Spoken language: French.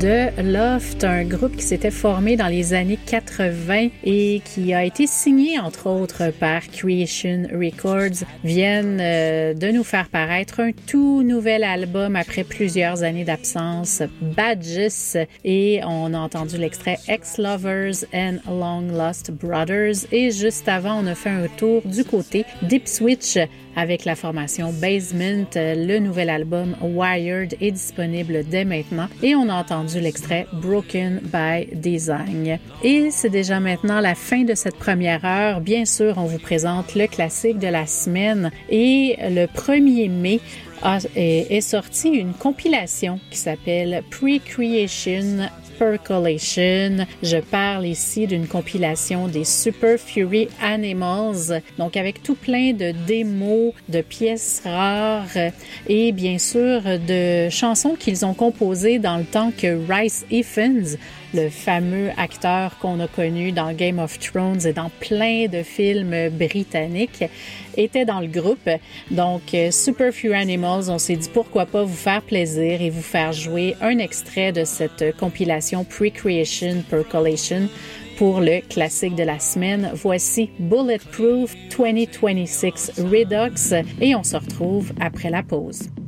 de Loft, un groupe qui s'était formé dans les années 80 et qui a été signé entre autres par Creation Records, viennent de nous faire paraître un tout nouvel album après plusieurs années d'absence, Badges, et on a entendu l'extrait Ex-Lovers and Long Lost Brothers, et juste avant on a fait un tour du côté d'Ipswich avec la formation Basement. Le nouvel album Wired est disponible dès maintenant et on a entendu l'extrait Broken by Design. Et c'est déjà maintenant la fin de cette première heure. Bien sûr, on vous présente le classique de la semaine et le 1er mai est sortie une compilation qui s'appelle Pre-Creation Percolation. Je parle ici d'une compilation des Super Fury Animals, donc avec tout plein de démos, de pièces rares et bien sûr de chansons qu'ils ont composées dans le temps que Rhys Ifans, le fameux acteur qu'on a connu dans Game of Thrones et dans plein de films britanniques, était dans le groupe. Donc, Super Fury Animals, on s'est dit pourquoi pas vous faire plaisir et vous faire jouer un extrait de cette compilation Pre-Creation Percolation pour le classique de la semaine. Voici Bulletproof 2026 Redux et on se retrouve après la pause.